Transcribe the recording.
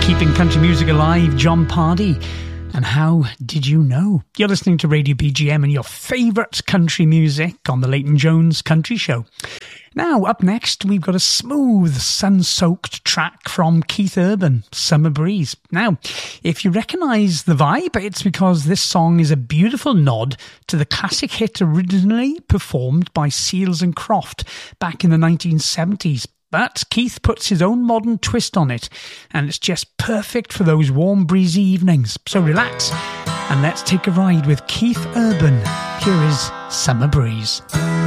Keeping country music alive, John Pardy. And How Did You Know? You're listening to Radio BGM and your favourite country music on the Leighton Jones Country Show. Now, up next, we've got a smooth, sun-soaked track from Keith Urban, Summer Breeze. Now, if you recognise the vibe, it's because this song is a beautiful nod to the classic hit originally performed by Seals and Croft back in the 1970s. But Keith puts his own modern twist on it, and it's just perfect for those warm, breezy evenings. So relax, and let's take a ride with Keith Urban. Here is Summer Breeze.